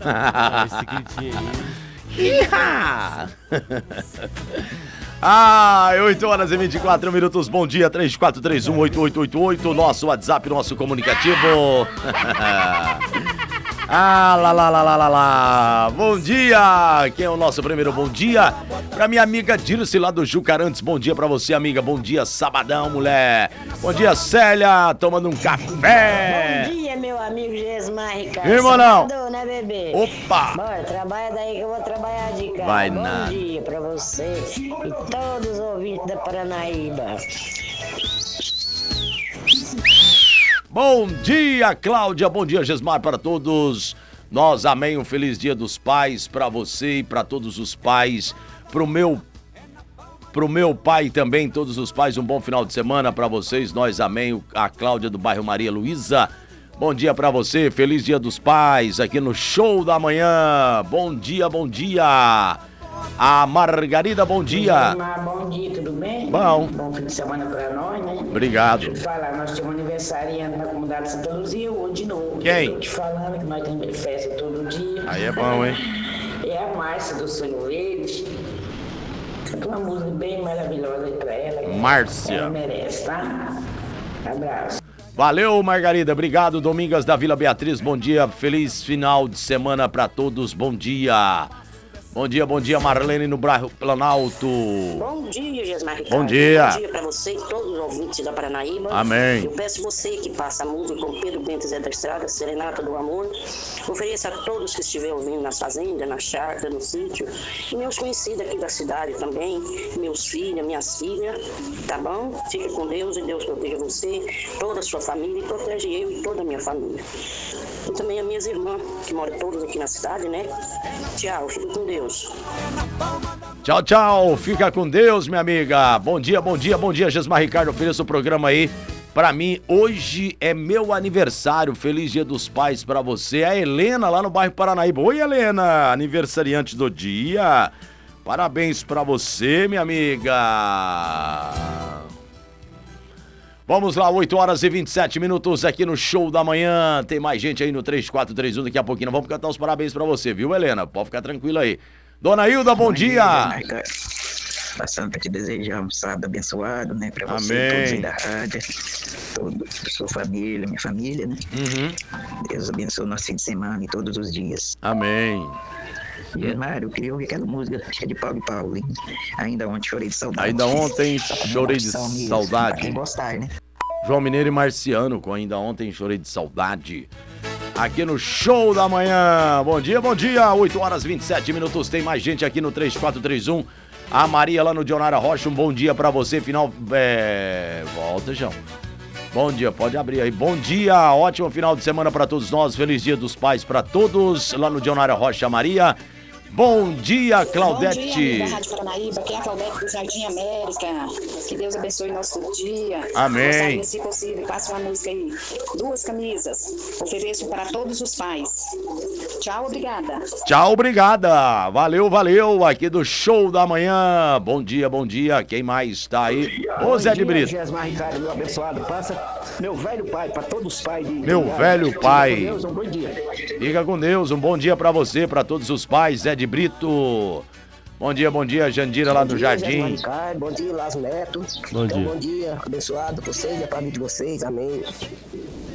Esse gritinho aí. Iha! Ah, 8h24. Bom dia, 34318888. Nosso WhatsApp, nosso comunicativo. Lá. Bom dia! Quem é o nosso primeiro bom dia? Pra minha amiga Dirce lá do Jucarantes. Bom dia pra você, amiga. Bom dia, sabadão, mulher. Bom dia, Célia, tomando um café. Bom dia, meu amigo Gesmar Ricardo. Irmão, não. Sabadão, né, bebê? Opa! Bora, trabalha daí que eu vou trabalhar de casa. Vai Bom nada. dia pra você e todos os ouvintes da Paranaíba. Bom dia, Cláudia. Bom dia, Gesmar, para todos. Nós, amém. Um feliz dia dos pais para você e para todos os pais. Pro meu pai também, todos os pais, um bom final de semana para vocês. Nós, amém. A Cláudia do bairro Maria Luísa. Bom dia para você. Feliz dia dos pais aqui no Show da Manhã. Bom dia, bom dia. A Margarida, bom dia. Bom dia, tudo bem? Bom. Bom fim de semana pra nós, né? Obrigado. Deixa eu te falar, nós temos aniversariante na comunidade Santa Luzia hoje de novo. Quem? Tô te falando que nós temos festa todo dia. Aí é bom, hein? É a Márcia do Sonho Verde. Uma música bem maravilhosa aí pra ela. Márcia. Ela merece, tá? Abraço. Valeu, Margarida. Obrigado, Domingas da Vila Beatriz. Bom dia, feliz final de semana pra todos. Bom dia. Bom dia, Marlene no bairro Planalto. Bom dia, Gesmar Ricardo. Bom dia. Bom dia pra você e todos os ouvintes da Paranaíba. Amém. Eu peço você que passa a música com Pedro Bento Zé da Estrada, Serenata do Amor. Ofereça a todos que estiverem ouvindo nas fazendas, na chácara, no sítio. E meus conhecidos aqui da cidade também, meus filhos, minhas filhas, tá bom? Fique com Deus e Deus proteja você, toda a sua família e protege eu e toda a minha família. E também as minhas irmãs, que moram todas aqui na cidade, né? Tchau, fique com Deus. Tchau, tchau. Fica com Deus, minha amiga. Bom dia, Gesmar Ricardo. Ofereça o programa aí. Pra mim, hoje é meu aniversário. Feliz Dia dos Pais pra você. A Helena lá no bairro Paranaíba. Oi, Helena, aniversariante do dia. Parabéns pra você, minha amiga. Vamos lá, 8h27 aqui no Show da Manhã. Tem mais gente aí no 3431 daqui a pouquinho. Vamos cantar os parabéns pra você, viu, Helena? Pode ficar tranquila aí. Dona Hilda, bom dia. Passando para te desejar um sábado abençoado, né? Para você, Amém. todos aí da rádio, toda a sua família, minha família, né? Deus abençoe o nosso fim de semana e todos os dias. Amém. Mário, eu queria ouvir aquela música, acho que é de Paulo e Paulo, hein? Ainda ontem chorei de saudade. Ainda ontem chorei de Pra saudade. quem gostar, né? João Mineiro e Marciano, com Ainda Ontem Chorei de Saudade. Aqui no Show da Manhã. Bom dia, 8h27. Tem mais gente aqui no 3431. A Maria lá no Dionara Rocha, um bom dia pra você. Final. Volta, João. Bom dia, pode abrir aí. Bom dia, ótimo final de semana pra todos nós. Feliz Dia dos Pais pra todos. Lá no Dionara Rocha, Maria. Bom dia, Claudete. Bom dia, da Rádio Paranaíba. Aqui é a Claudete do Jardim América. Que Deus abençoe nosso dia. Amém. Gostaria, se possível, passe uma música aí. 2 camisas. Ofereço para todos os pais. Tchau, obrigada. Tchau, obrigada. Valeu. Aqui do Show da Manhã. Bom dia. Quem mais tá aí? Ô, Zé de Brito. Gesmar Ricardo, meu abençoado. Passa meu velho pai, para todos os pais. Meu velho pai. Deus, um bom dia. Fica com Deus, um bom dia pra você, pra todos os pais, Zé de Brito. Bom dia, Jandira lá do Jardim. Gesmar Ricardo, bom dia, Lázaro Neto. Bom dia. Bom dia, abençoado vocês e a família de vocês, amém.